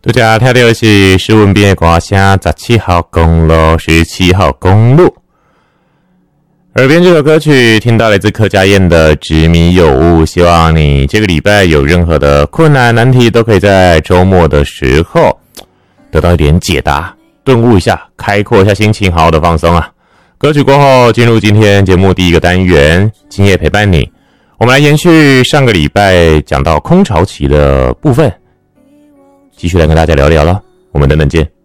大家听到的是施文彬的歌声，17号公路，17号公路。耳边这首歌曲听到来自客家燕的《执迷有误》，希望你这个礼拜有任何的困难难题，都可以在周末的时候得到一点解答，顿悟一下，开阔一下心情，好好的放松啊。歌曲过后，进入今天节目第一个单元，今夜陪伴你。我们来延续上个礼拜讲到空巢期的部分，继续来跟大家聊聊了。我们等等见。